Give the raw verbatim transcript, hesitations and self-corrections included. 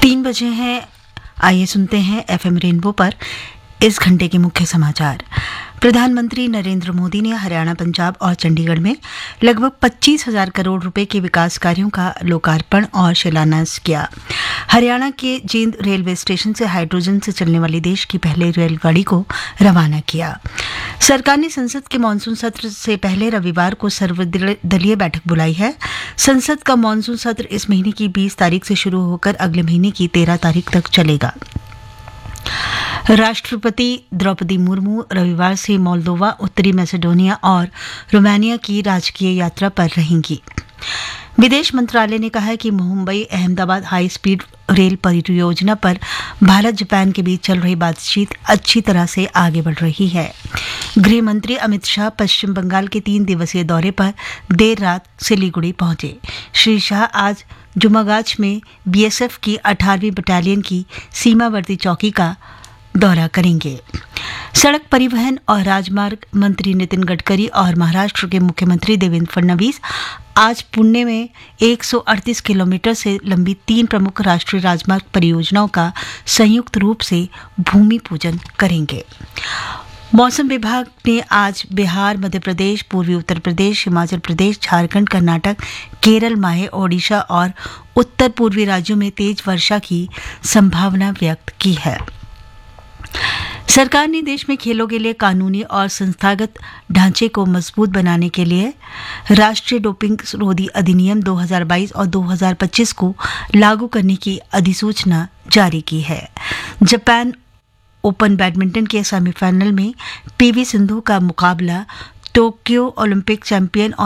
तीन बजे हैं। आइए सुनते हैं एफएम रेनबो पर इस घंटे के मुख्य समाचार। प्रधानमंत्री नरेंद्र मोदी ने हरियाणा, पंजाब और चंडीगढ़ में लगभग पच्चीस हजार करोड़ रुपए के विकास कार्यों का लोकार्पण और शिलान्यास किया। हरियाणा के जींद रेलवे स्टेशन से हाइड्रोजन से चलने वाली देश की पहली रेलगाड़ी को रवाना किया। सरकार ने संसद के मानसून सत्र से पहले रविवार को सर्वदलीय बैठक बुलाई है। संसद का मानसून सत्र इस महीने की बीस तारीख से शुरू होकर अगले महीने की तेरह तारीख तक चलेगा। राष्ट्रपति द्रौपदी मुर्मू रविवार से मोल्दोवा, उत्तरी मैसेडोनिया और रोमानिया की राजकीय यात्रा पर रहेंगी। विदेश मंत्रालय ने कहा है कि Mumbai Ahmedabad high speed rail परियोजना पर भारत जापान के बीच चल रही बातचीत अच्छी तरह से आगे बढ़ रही है। गृह मंत्री अमित शाह पश्चिम बंगाल के तीन दिवसीय दौरे पर देर रात सिलीगुड़ी पहुंचे। श्री शाह आज जुमागाछ में बीएसएफ की अठारहवीं बटालियन की सीमावर्ती चौकी का दौरा करेंगे। सड़क परिवहन और राजमार्ग मंत्री नितिन गडकरी और महाराष्ट्र के मुख्यमंत्री देवेंद्र फडणवीस आज पुणे में एक सौ अड़तीस किलोमीटर से लंबी तीन प्रमुख राष्ट्रीय राजमार्ग परियोजनाओं का संयुक्त रूप से भूमि पूजन करेंगे। मौसम विभाग ने आज बिहार, मध्य प्रदेश, पूर्वी उत्तर प्रदेश, हिमाचल प्रदेश, झारखंड, कर्नाटक, केरल, माहे, ओडिशा और उत्तर पूर्वी राज्यों में तेज वर्षा की संभावना व्यक्त की है। सरकार ने देश में खेलों के लिए कानूनी और संस्थागत ढांचे को मजबूत बनाने के लिए राष्ट्रीय डोपिंग रोधी अधिनियम दो हज़ार बाईस और दो हज़ार पच्चीस को लागू करने की अधिसूचना जारी की है। जापान ओपन बैडमिंटन के सेमीफाइनल में पीवी सिंधु का मुकाबला टोक्यो ओलंपिक चैंपियन और